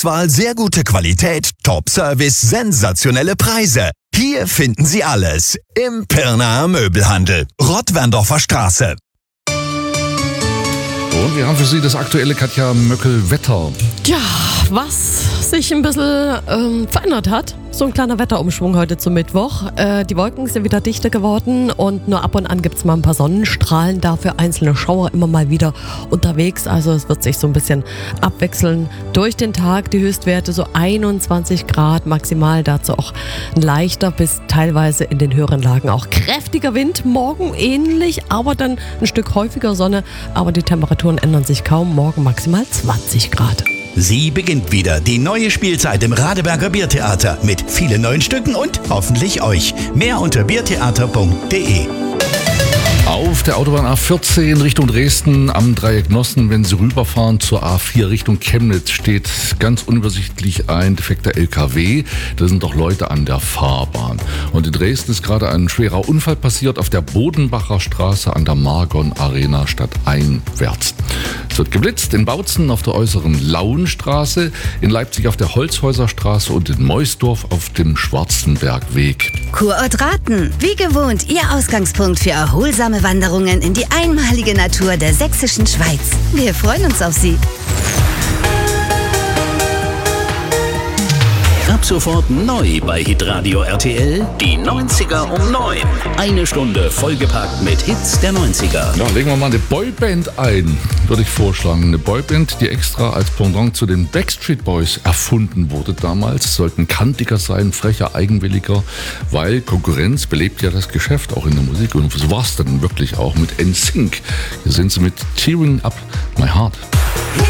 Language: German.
Produktwahl, sehr gute Qualität, Top-Service, sensationelle Preise. Hier finden Sie alles im Pirnaer Möbelhandel, Rottwerndorfer Straße. Und wir haben für Sie das aktuelle Katja Möckel-Wetter. Ja, was sich ein bisschen verändert hat. So ein kleiner Wetterumschwung heute zum Mittwoch. Die Wolken sind wieder dichter geworden und nur ab und an gibt es mal ein paar Sonnenstrahlen. Dafür einzelne Schauer immer mal wieder unterwegs. Also es wird sich so ein bisschen abwechseln durch den Tag. Die Höchstwerte so 21 Grad maximal. Dazu auch ein leichter bis teilweise in den höheren Lagen auch kräftiger Wind. Morgen ähnlich, aber dann ein Stück häufiger Sonne. Aber die Temperaturen ändern sich kaum. Morgen maximal 20 Grad. Sie beginnt wieder die neue Spielzeit im Radeberger Biertheater mit vielen neuen Stücken und hoffentlich euch. Mehr unter biertheater.de. Auf der Autobahn A14 Richtung Dresden am Dreieck Nossen, wenn Sie rüberfahren zur A4 Richtung Chemnitz, steht ganz unübersichtlich ein defekter LKW. Da sind doch Leute an der Fahrbahn. Und in Dresden ist gerade ein schwerer Unfall passiert auf der Bodenbacher Straße an der Margon Arena stadteinwärts. Es wird geblitzt in Bautzen auf der äußeren Lauenstraße, in Leipzig auf der Holzhäuserstraße und in Meusdorf auf dem Schwarzenbergweg. Kurort Raten, wie gewohnt Ihr Ausgangspunkt für erholsame Wanderungen in die einmalige Natur der sächsischen Schweiz. Wir freuen uns auf Sie. Ab sofort neu bei Hitradio RTL, die 90er um 9. Eine Stunde vollgepackt mit Hits der 90er. Ja, legen wir mal eine Boyband ein, würde ich vorschlagen. Eine Boyband, die extra als Pendant zu den Backstreet Boys erfunden wurde damals. Sollten kantiger sein, frecher, eigenwilliger, weil Konkurrenz belebt ja das Geschäft, auch in der Musik. Und so war es dann wirklich auch mit NSYNC. Hier sind sie mit Tearing Up My Heart.